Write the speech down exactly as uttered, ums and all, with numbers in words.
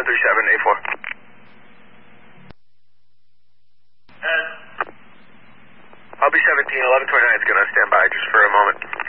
three seven, eight four. And I'll be seventeen, eleven twenty-nine is going to stand by just for a moment.